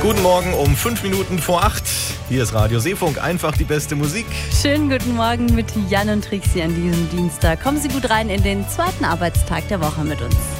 Guten Morgen um 5 Minuten vor 8. Hier ist Radio Seefunk, einfach die beste Musik. Schönen guten Morgen mit Jan und Trixie an diesem Dienstag. Kommen Sie gut rein in den zweiten Arbeitstag der Woche mit uns.